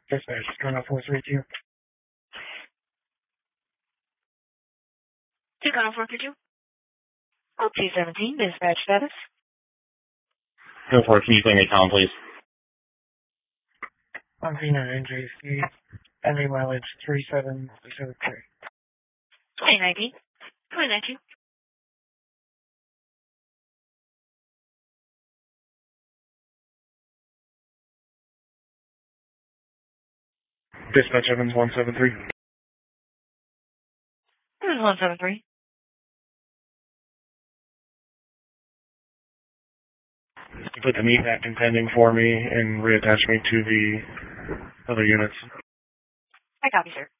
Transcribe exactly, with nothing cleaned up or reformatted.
Dispatch, Colonel four three two. Two Colonel four three two. Code two seventeen, dispatch status. Go for it. Can you play me Tom, please? On V nine, J C, Henry mileage three seven seven three. twenty nineteen. twenty nineteen. Dispatch Evans one seven three. Evans one seven three. Put the meatback in pending for me and reattach me to the other units. I copy, sir.